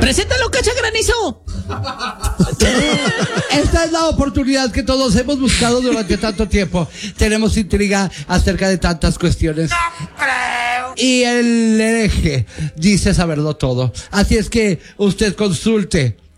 Preséntalo, Cacha Granizo. Esta es la oportunidad que todos hemos buscado durante tanto tiempo. Tenemos intriga acerca de tantas cuestiones. No creo. Y el hereje dice saberlo todo. Así es que usted consulte